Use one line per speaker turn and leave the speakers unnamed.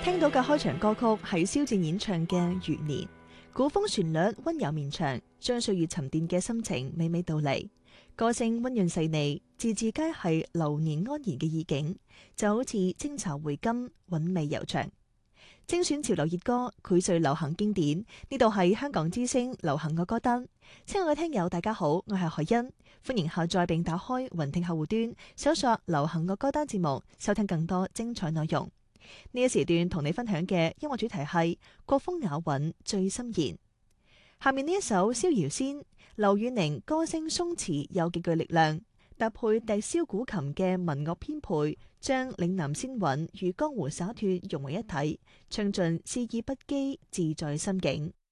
聽到嘅開場歌曲係蕭戰演唱嘅《餘年》，古風旋律溫柔綿長，將歲月沉澱嘅心情娓娓道嚟。歌聲溫潤細膩，字字皆係流年安然嘅意境，就好似清茶回甘，韻味悠長。精選潮流熱歌，膾萃流行經典。呢度係香港之聲流行樂歌單。親愛嘅聽友，大家好，我係海欣，歡迎下載並打開雲聽客戶端，搜索流行樂歌單節目，收聽更多精彩內容。呢一時段同你分享嘅音樂主題係國風雅韻最深言。下面呢一首《逍遙仙》，劉宇寧歌聲鬆弛又極具力量，搭配笛簫古琴嘅民樂編配，將嶺南仙韻與江湖灑脫融為一體，唱盡詩意不羈自在心境。